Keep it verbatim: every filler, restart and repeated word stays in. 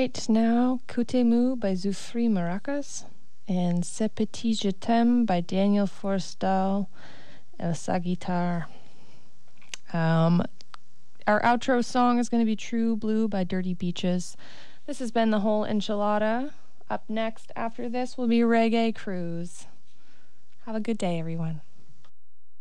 right, now Kutemu by Zoufri Maracas and Ce Petit Je T'aime by Daniel Forrestal and sa guitar. Um, our outro song is going to be True Blue by Dirty Beaches. This has been The Whole Enchilada. Up next after this will be Reggae Cruise. Have a good day, everyone.